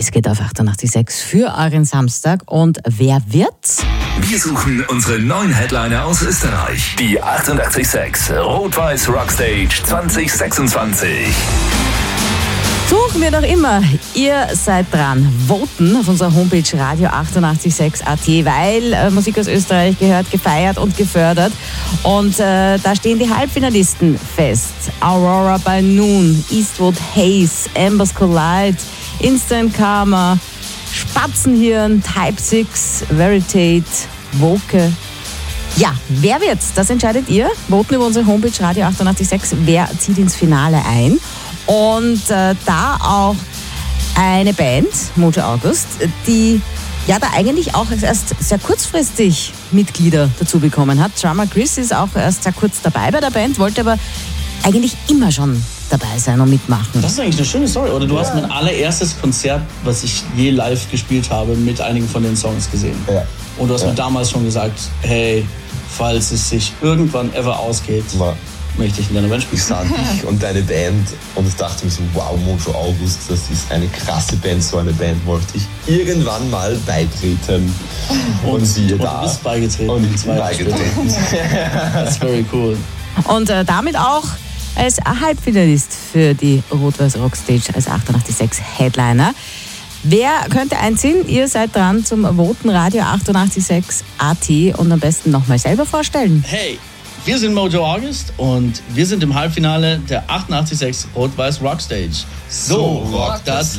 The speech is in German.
es geht auf 88.6 für euren Samstag. Und wer wird's? Wir suchen unsere neuen Headliner aus Österreich. Die 88.6 Rot-Weiß Rockstage 2026. Suchen wir doch immer. Ihr seid dran. Voten auf unserer Homepage radio886.at, weil Musik aus Österreich gehört, gefeiert und gefördert. Und da stehen die Halbfinalisten fest. Aurora by Noon, Eastwood Haze, Embers Collide, Instant Karma, Spatzenhirn, Type 6, Veritate, Woke. Ja, wer wird's? Das entscheidet ihr. Voten über unsere Homepage radio886. Wer zieht ins Finale ein? Und da auch eine Band, Mojo August, die ja da eigentlich auch erst sehr kurzfristig Mitglieder dazu bekommen hat. Drummer Chris ist auch erst sehr kurz dabei bei der Band, wollte aber eigentlich immer schon dabei sein und mitmachen. Das ist eigentlich eine schöne Story, oder? Du hast mein allererstes Konzert, was ich je live gespielt habe, mit einigen von den Songs gesehen. Ja. Und du hast mir damals schon gesagt, hey, falls es sich irgendwann ever ausgeht, möchte ich in deiner Band spielen. Ich sah dich und deine Band und ich dachte mir so, wow, Mojo August, das ist eine krasse Band, so eine Band wollte ich irgendwann mal beitreten. Und siehe da. Du bist beigetreten. Und ich bin beigetreten. That's very cool. Und damit auch als Halbfinalist für die Rot-Weiß Rockstage als 88.6 Headliner. Wer könnte einziehen? Ihr seid dran zum Voten Radio 88.6 AT und am besten nochmal selber vorstellen. Hey, wir sind Mojo August und wir sind im Halbfinale der 88.6 Rot-Weiß Rockstage. So rockt das